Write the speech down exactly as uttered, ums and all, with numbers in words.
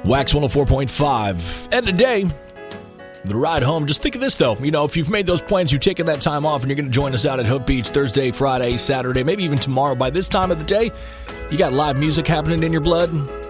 Wax one oh four point five. And today, the ride home, just think of this, though. You know, if you've made those plans, you've taken that time off, and you're going to join us out at Hope Beach Thursday, Friday, Saturday, maybe even tomorrow. By this time of the day, you got live music happening in your blood.